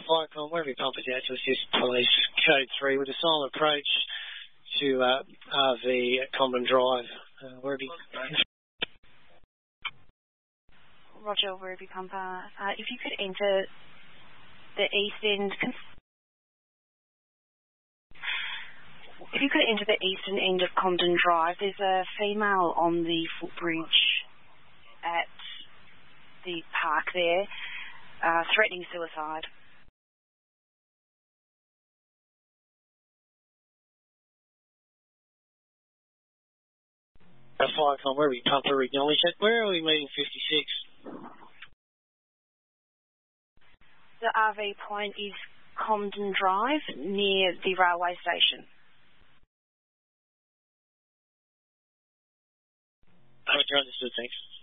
Firecon, wherever you pump it out to assist police, code 3 with a silent approach to RV at Comben Drive. Wherever you... Roger, wherever you pumper. If you could enter the east end... If you could enter the eastern end of Comben Drive, there's a female on the footbridge at the park there, threatening suicide. Firecon, wherever you pumper, acknowledge it. Where are we meeting 56? The RV point is Comben Drive, near the railway station. Understood, thanks.